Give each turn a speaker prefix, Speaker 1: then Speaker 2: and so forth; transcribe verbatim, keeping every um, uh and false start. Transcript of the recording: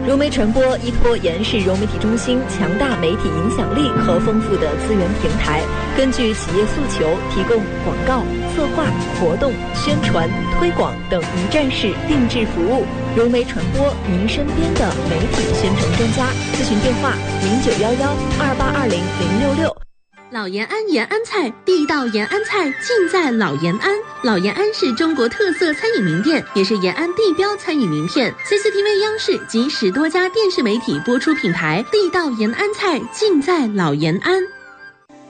Speaker 1: 融媒传播依托延世融媒体中心强大媒体影响力和丰富的资源平台，根据企业诉求提供广告、策划、活动、宣传、推广等一站式定制服务。融媒传播，您身边的媒体宣传专家。咨询电话：零九幺幺二八二零零六六。
Speaker 2: 老延安延安菜，地道延安菜尽在老延安。老延安是中国特色餐饮名店，也是延安地标餐饮名片。C C T V 央视及十多家电视媒体播出品牌，地道延安菜尽在老延安。